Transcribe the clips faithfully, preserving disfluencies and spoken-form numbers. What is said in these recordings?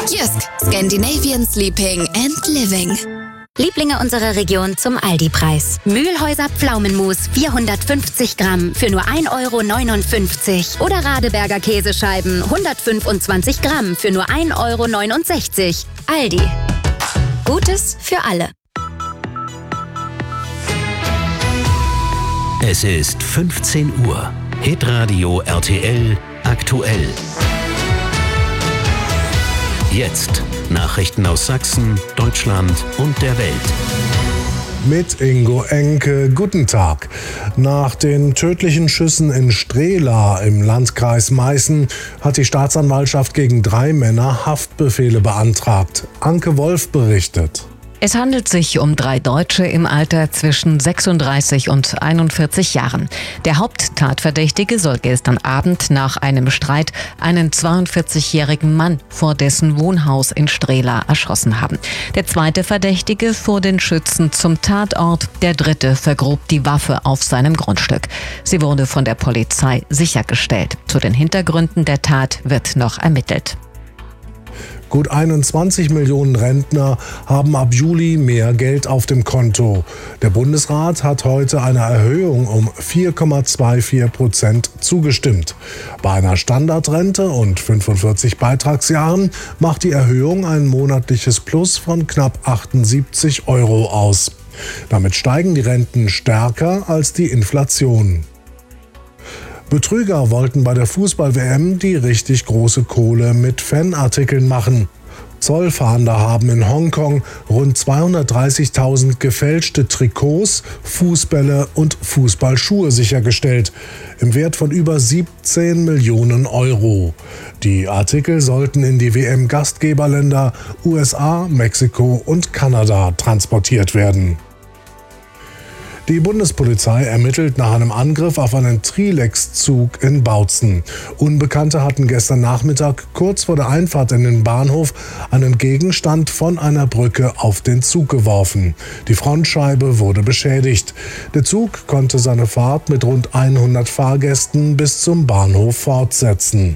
Jysk, Scandinavian Sleeping and Living. Lieblinge unserer Region zum Aldi-Preis. Mühlhäuser Pflaumenmus vierhundertfünfzig Gramm für nur ein Euro neunundfünfzig. Oder Radeberger Käsescheiben hundertfünfundzwanzig Gramm für nur ein Euro neunundsechzig. Aldi. Gutes für alle. Es ist fünfzehn Uhr. Hitradio R T L aktuell. Jetzt Nachrichten aus Sachsen, Deutschland und der Welt. Mit Ingo Enke, guten Tag. Nach den tödlichen Schüssen in Strehla im Landkreis Meißen hat die Staatsanwaltschaft gegen drei Männer Haftbefehle beantragt. Anke Wolf berichtet. Es handelt sich um drei Deutsche im Alter zwischen sechsunddreißig und einundvierzig Jahren. Der Haupttatverdächtige soll gestern Abend nach einem Streit einen zweiundvierzigjährigen Mann vor dessen Wohnhaus in Strehla erschossen haben. Der zweite Verdächtige fuhr den Schützen zum Tatort, der dritte vergrub die Waffe auf seinem Grundstück. Sie wurde von der Polizei sichergestellt. Zu den Hintergründen der Tat wird noch ermittelt. Gut einundzwanzig Millionen Rentner haben ab Juli mehr Geld auf dem Konto. Der Bundesrat hat heute einer Erhöhung um vier Komma vierundzwanzig Prozent zugestimmt. Bei einer Standardrente und fünfundvierzig Beitragsjahren macht die Erhöhung ein monatliches Plus von knapp achtundsiebzig Euro aus. Damit steigen die Renten stärker als die Inflation. Betrüger wollten bei der Fußball-W M die richtig große Kohle mit Fanartikeln machen. Zollfahnder haben in Hongkong rund zweihundertdreißigtausend gefälschte Trikots, Fußbälle und Fußballschuhe sichergestellt, im Wert von über siebzehn Millionen Euro. Die Artikel sollten in die W M-Gastgeberländer U S A, Mexiko und Kanada transportiert werden. Die Bundespolizei ermittelt nach einem Angriff auf einen Trilex-Zug in Bautzen. Unbekannte hatten gestern Nachmittag kurz vor der Einfahrt in den Bahnhof einen Gegenstand von einer Brücke auf den Zug geworfen. Die Frontscheibe wurde beschädigt. Der Zug konnte seine Fahrt mit rund hundert Fahrgästen bis zum Bahnhof fortsetzen.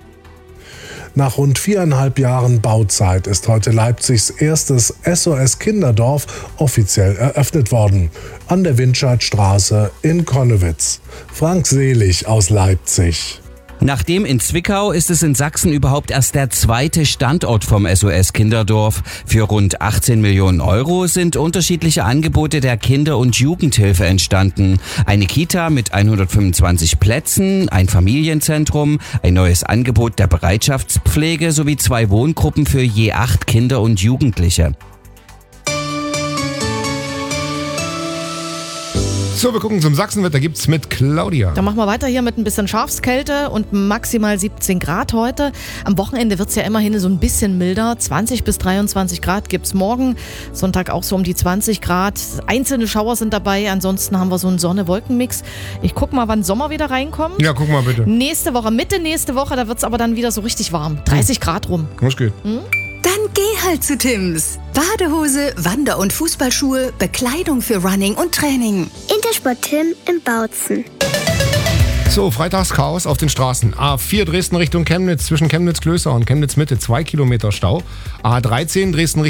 Nach rund viereinhalb Jahren Bauzeit ist heute Leipzigs erstes S O S Kinderdorf offiziell eröffnet worden. An der Windscheidstraße in Connewitz. Frank Selig aus Leipzig. Nachdem in Zwickau ist es in Sachsen überhaupt erst der zweite Standort vom S O S Kinderdorf. Für rund achtzehn Millionen Euro sind unterschiedliche Angebote der Kinder- und Jugendhilfe entstanden. Eine Kita mit hundertfünfundzwanzig Plätzen, ein Familienzentrum, ein neues Angebot der Bereitschaftspflege sowie zwei Wohngruppen für je acht Kinder und Jugendliche. So, wir gucken zum Sachsenwetter, gibt's mit Claudia. Dann machen wir weiter hier mit ein bisschen Schafskälte und maximal siebzehn Grad heute. Am Wochenende wird's ja immerhin so ein bisschen milder. zwanzig bis dreiundzwanzig Grad gibt's morgen. Sonntag auch so um die zwanzig Grad. Einzelne Schauer sind dabei. Ansonsten haben wir so einen Sonne-Wolken-Mix. Ich guck mal, wann Sommer wieder reinkommt. Ja, guck mal bitte. Nächste Woche, Mitte nächste Woche, da wird's aber dann wieder so richtig warm. dreißig Grad rum. Was geht? Hm? Dann geh halt zu Timms. Badehose, Wander- und Fußballschuhe, Bekleidung für Running und Training. Intersport Tim in Bautzen. So, Freitagschaos auf den Straßen. A vier Dresden Richtung Chemnitz, zwischen Chemnitz-Klößer und Chemnitz-Mitte, zwei Kilometer Stau. A dreizehn Dresden Richtung